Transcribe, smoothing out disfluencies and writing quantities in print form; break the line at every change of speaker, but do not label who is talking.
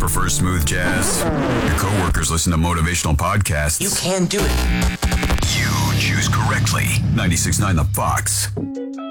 prefer smooth jazz. Your coworkers listen to motivational podcasts.
You can do it.
You choose correctly. 96.9 The Fox.